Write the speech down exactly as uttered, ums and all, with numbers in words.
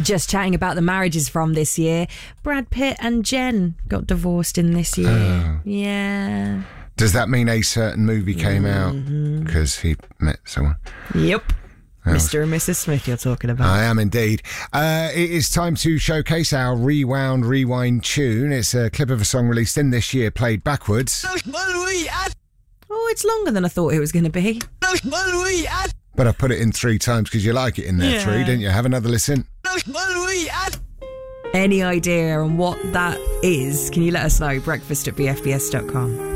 Just chatting about the marriages from this year. Brad Pitt and Jen got divorced in this year. Oh. Yeah. Does that mean a certain movie came mm-hmm. out because he met someone? Yep. Oh. Mister and Missus Smith you're talking about. I am indeed. Uh, it is time to showcase our Rewound Rewind tune. It's a clip of a song released in this year, played backwards. Oh, it's longer than I thought it was going to be. But I put it in three times because you like it in there Yeah. three, didn't you? Have another listen. Any idea on what that is? Can you let us know? breakfast at b f b s dot com.